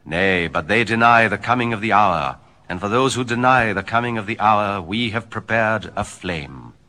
Nay, but they deny the coming of the hour, and for those who deny the coming of the hour, we have prepared a flame.